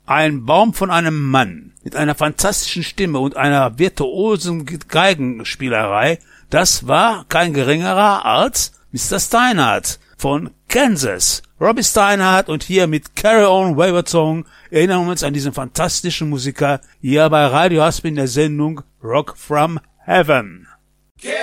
Ein Baum von einem Mann mit einer fantastischen Stimme und einer virtuosen Geigenspielerei, das war kein geringerer als Mr. Steinhardt von Kansas. Robbie Steinhardt und hier mit Carry On Wayward Song erinnern wir uns an diesen fantastischen Musiker hier bei Radio Hasp in der Sendung Rock from Heaven.